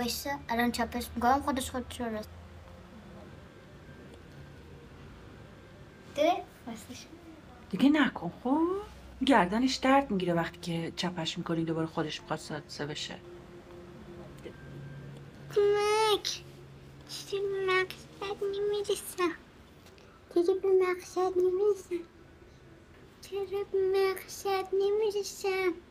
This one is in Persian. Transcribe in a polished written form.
وایسا الان چپش میکنم خودش رو رسد. ده بستش دیگه نکن خب. گردنش درد میگیره وقتی که چپش میکنی دوباره خودش میخواد سادسه بشه. کمک چرا به مقصد نمیرسم دیگه به مقصد نمیرسم چرا به مقصد نمیرسم